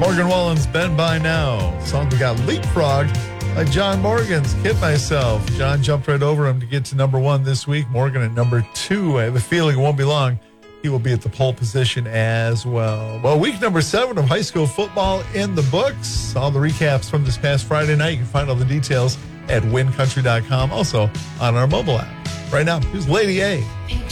Morgan Wallen's Been By Now. Song we got Leapfrog by John Morgan's Hit Myself. John jumped right over him to get to number 1 this week. Morgan at number 2. I have a feeling it won't be long. He will be at the pole position as well. Well, week number 7 of high school football in the books. All the recaps from this past Friday night. You can find all the details at wincountry.com. Also on our mobile app. Right now, here's Lady A.